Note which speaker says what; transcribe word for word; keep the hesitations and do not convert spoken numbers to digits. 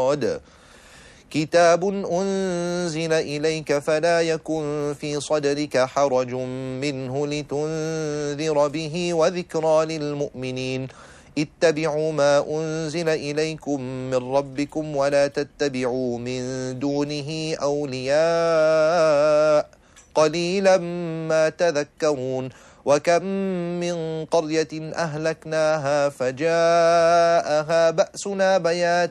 Speaker 1: مرصاد كتاب أنزل إليك فلا يكن في صدرك حرج منه لتنذر به وذكرى للمؤمنين اتبعوا ما أنزل إليكم من ربكم ولا تتبعوا من دونه أولياء قليلا ما تذكرون وكم من قرية أهلكناها فجاءها بأسنا بياتا